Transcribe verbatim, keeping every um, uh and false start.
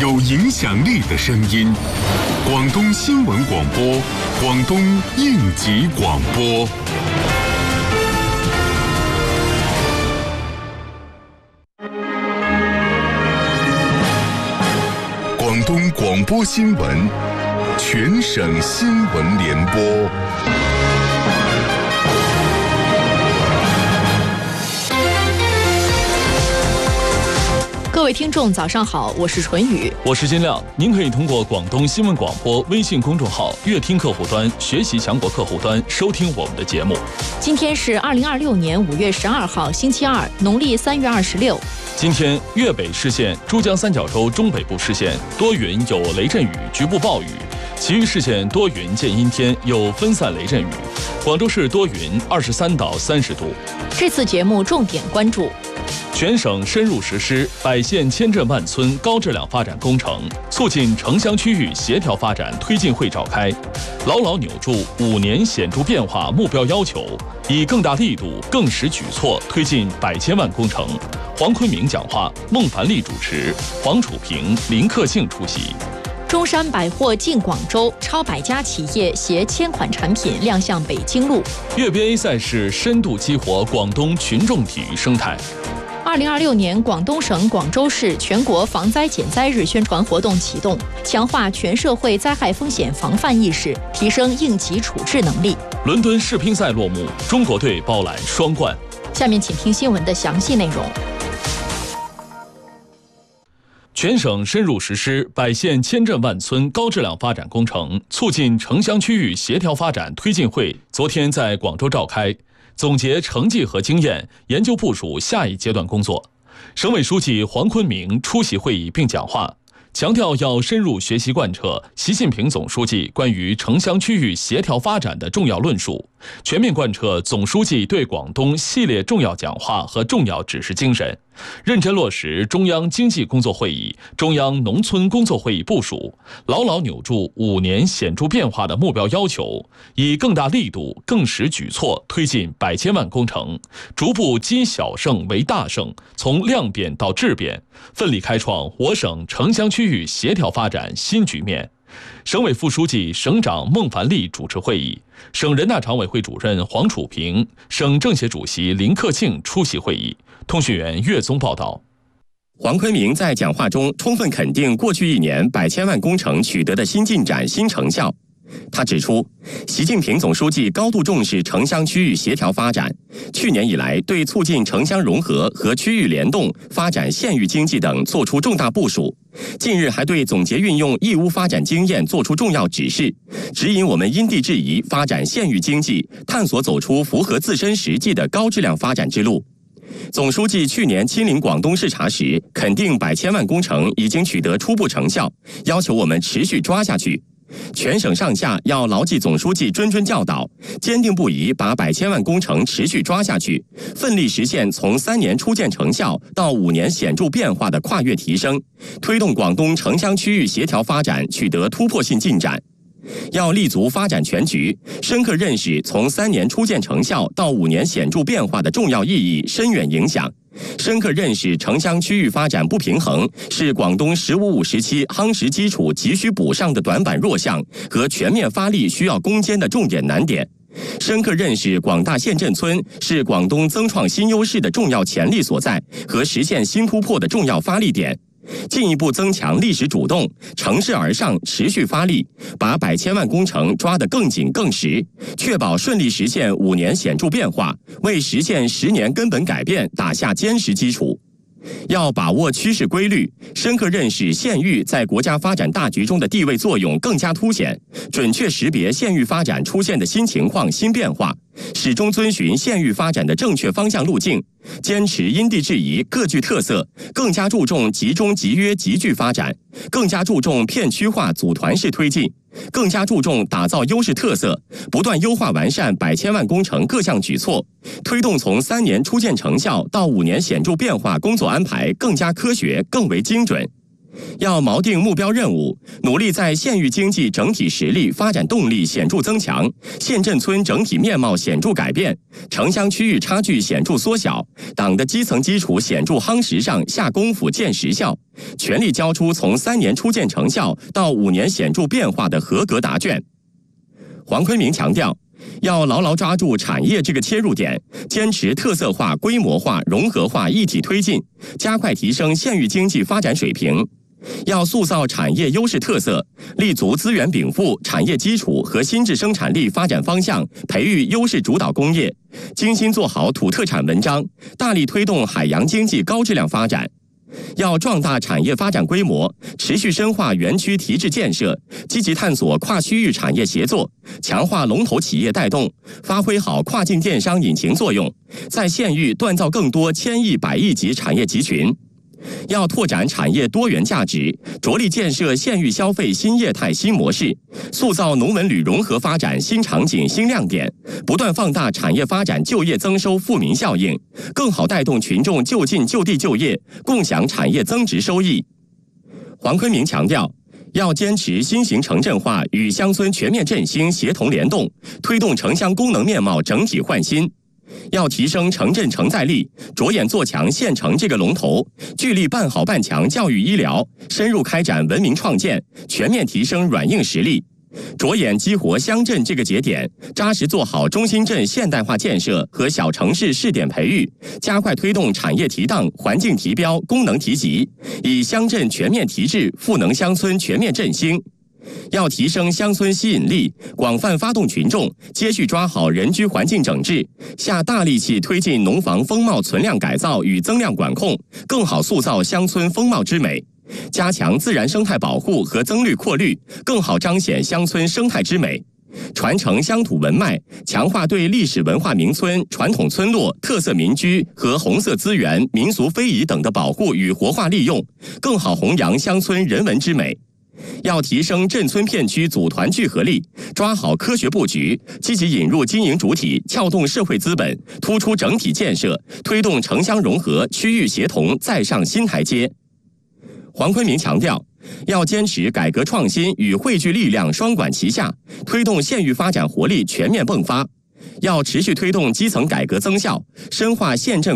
有影响力的声音。广东新闻广播，广东应急广播。广东广播新闻，全省新闻联播。 各位听众早上好，我是纯宇， 我是金亮。您可以通过广东新闻广播微信公众号乐听客户端、学习强国客户端收听我们的节目。 今天是二零二六年五月十二号星期二，农历三月二十六。 今天粤北市县、珠江三角洲中北部市县多云有雷阵雨，局部暴雨，其余市县多云见阴天，有分散雷阵雨。广州市多云，二十三到三十度。 这次节目重点关注： 全省深入实施百县千镇万村高质量发展工程，促进城乡区域协调发展推进会召开，牢牢扭住五年显著变化目标要求，以更大力度、更实举措推进百千万工程。黄坤明讲话，孟凡利主持，黄楚平、林克庆出席。 中山百货进广州，超百家企业携千款产品亮相北京路。 粤 B A 赛事深度激活广东群众体育生态。 二零二六年广东省广州市全国防灾减灾日宣传活动启动，强化全社会灾害风险防范意识，提升应急处置能力。 伦敦世乒赛落幕，中国队包揽双冠。 下面请听新闻的详细内容。 全省深入实施百县千镇万村高质量发展工程，促进城乡区域协调发展推进会昨天在广州召开，总结成绩和经验，研究部署下一阶段工作。省委书记黄坤明出席会议并讲话，强调要深入学习贯彻习近平总书记关于城乡区域协调发展的重要论述，全面贯彻总书记对广东系列重要讲话和重要指示精神，认真落实中央经济工作会议、中央农村工作会议部署，牢牢扭住五年显著变化的目标要求，以更大力度、更实举措推进百千万工程，逐步积小胜为大胜，从量变到质变，奋力开创我省城乡区域协调发展新局面。省委副书记、省长孟凡利主持会议，省人大常委会主任黄楚平、省政协主席林克庆出席会议。通讯员岳宗报道。 黄坤明在讲话中充分肯定过去一年百千万工程取得的新进展、新成效。他指出，习近平总书记高度重视城乡区域协调发展，去年以来对促进城乡融合和区域联动、发展县域经济等作出重大部署。近日还对总结运用义乌发展经验作出重要指示，指引我们因地制宜发展县域经济，探索走出符合自身实际的高质量发展之路。总书记去年亲临广东视察时，肯定百千万工程已经取得初步成效，要求我们持续抓下去。全省上下要牢记总书记谆谆教导，坚定不移把百千万工程持续抓下去，奋力实现从三年初见成效到五年显著变化的跨越提升，推动广东城乡区域协调发展取得突破性进展。要立足发展全局，深刻认识从三年初见成效到五年显著变化的重要意义、深远影响，深刻认识城乡区域发展不平衡是广东“十五五”时期夯实基础急需补上的短板弱项和全面发力需要攻坚的重点难点，深刻认识广大县镇村是广东增创新优势的重要潜力所在和实现新突破的重要发力点，进一步增强历史主动，乘势而上，持续发力，把百千万工程抓得更紧更实，确保顺利实现五年显著变化，为实现十年根本改变打下坚实基础。要把握趋势规律，深刻认识县域在国家发展大局中的地位作用更加凸显，准确识别县域发展出现的新情况、新变化，始终遵循县域发展的正确方向路径，坚持因地制宜、各具特色，更加注重集中集约集聚发展，更加注重片区化组团式推进，更加注重打造优势特色，不断优化完善百千万工程各项举措，推动从三年初见成效到五年显著变化工作安排更加科学、更为精准。要锚定目标任务，努力在县域经济整体实力、发展动力显著增强，县镇村整体面貌显著改变，城乡区域差距显著缩小，党的基层基础显著夯实上下功夫见实效， 全力交出从三年初见成效到五年显著变化的合格答卷。黄坤明强调，要牢牢抓住产业这个切入点，坚持特色化、规模化、融合化一体推进，加快提升县域经济发展水平。要塑造产业优势特色，立足资源禀赋、产业基础和新质生产力发展方向，培育优势主导工业，精心做好土特产文章，大力推动海洋经济高质量发展。要壮大产业发展规模，持续深化园区提质建设，积极探索跨区域产业协作，强化龙头企业带动，发挥好跨境电商引擎作用，在县域锻造更多千亿、百亿级产业集群。要拓展产业多元价值，着力建设县域消费新业态新模式，塑造农文旅融合发展新场景新亮点，不断放大产业发展就业增收富民效应，更好带动群众就近就地就业，共享产业增值收益。黄坤明强调，要坚持新型城镇化与乡村全面振兴协同联动，推动城乡功能面貌整体焕新。要提升城镇承载力，着眼做强县城这个龙头，聚力办好办强教育医疗，深入开展文明创建，全面提升软硬实力。着眼激活乡镇这个节点，扎实做好中心镇现代化建设和小城市试点培育，加快推动产业提档、环境提标、功能提级，以乡镇全面提质赋能乡村全面振兴。要提升乡村吸引力，广泛发动群众，接续抓好人居环境整治，下大力气推进农房风貌存量改造与增量管控，更好塑造乡村风貌之美。加强自然生态保护和增绿扩绿，更好彰显乡村生态之美。传承乡土文脉，强化对历史文化名村、传统村落、特色民居和红色资源、民俗非遗等的保护与活化利用，更好弘扬乡村人文之美。要提升镇村片区组团聚合力，抓好科学布局，积极引入经营主体，撬动社会资本，突出整体建设，推动城乡融合、区域协同再上新台阶。黄坤明强调，要坚持改革创新与汇聚力量双管齐下，推动县域发展活力全面迸发。要持续推动基层改革增效，深化县镇